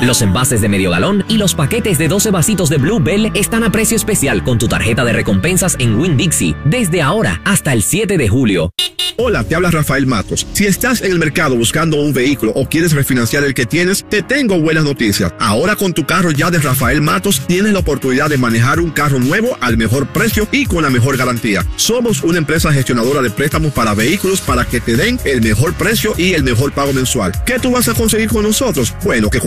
Los envases de medio galón y los paquetes de 12 vasitos de Blue Bell están a precio especial con tu tarjeta de recompensas en Winn-Dixie desde ahora hasta el 7 de julio. Hola, te habla Rafael Matos. Si estás en el mercado buscando un vehículo o quieres refinanciar el que tienes, te tengo buenas noticias. Ahora con tu carro ya de Rafael Matos tienes la oportunidad de manejar un carro nuevo al mejor precio y con la mejor garantía. Somos una empresa gestionadora de préstamos para vehículos para que te den el mejor precio y el mejor pago mensual. ¿Qué tú vas a conseguir con nosotros? Bueno, que